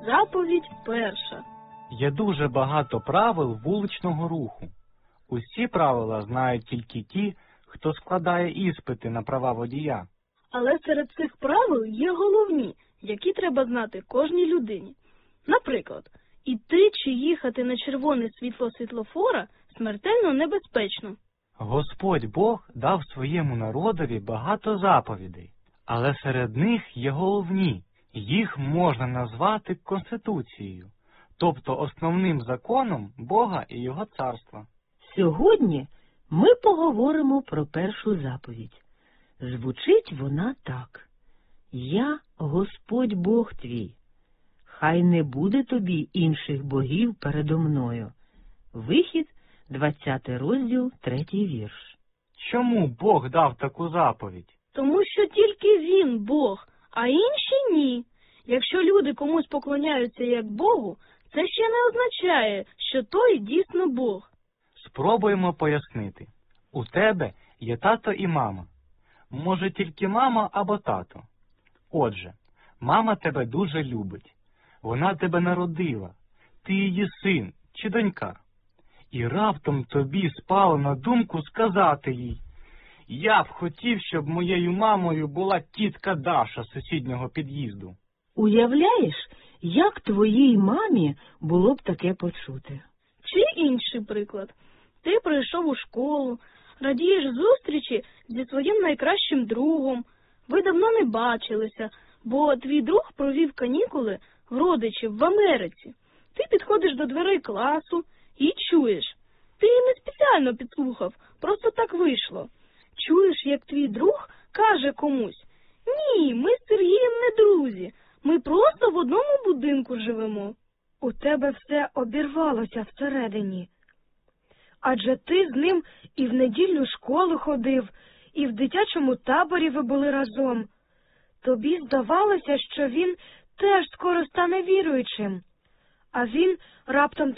Заповідь перша. Є дуже багато правил вуличного руху. Усі правила знають тільки ті, хто складає іспити на права водія. Але серед цих правил є головні, які треба знати кожній людині. Наприклад, іти чи їхати на червоне світло світлофора смертельно небезпечно. Господь Бог дав своєму народові багато заповідей, але серед них є головні. Їх можна назвати Конституцією, тобто основним законом Бога і Його царства. Сьогодні ми поговоримо про першу заповідь. Звучить вона так. «Я Господь Бог твій. Хай не буде тобі інших богів передо мною». Вихід, 20 розділ, 3 вірш. Чому Бог дав таку заповідь? Тому що тільки Він Бог, а інші ні. Якщо люди комусь поклоняються як Богу, це ще не означає, що той дійсно Бог. Спробуємо пояснити. У тебе є тато і мама. Може, тільки мама або тато. Отже, мама тебе дуже любить. Вона тебе народила. Ти її син чи донька. І раптом тобі спало на думку сказати їй: «Я б хотів, щоб моєю мамою була тітка Даша з сусіднього під'їзду». Уявляєш, як твоїй мамі було б таке почути? Чи інший приклад. Ти прийшов у школу, радієш зустрічі зі своїм найкращим другом. Ви давно не бачилися, бо твій друг провів канікули в родичів в Америці. Ти підходиш до дверей класу і чуєш. Ти не спеціально підслухав, просто так вийшло. Чуєш, як твій друг каже комусь: «Ні, ми з Сергієм не друзі, ми просто в одному будинку живемо». У тебе все обірвалося всередині. Адже ти з ним і в недільну школу ходив, і в дитячому таборі ви були разом. Тобі здавалося, що він теж скоро стане віруючим. А він раптом